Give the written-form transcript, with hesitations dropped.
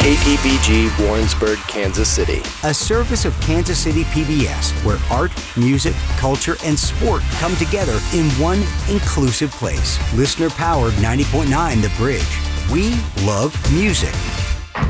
KTBG Warrensburg, Kansas City. A service of Kansas City PBS, where art, music, culture, and sport come together in one inclusive place. Listener-powered 90.9 The Bridge. We love music.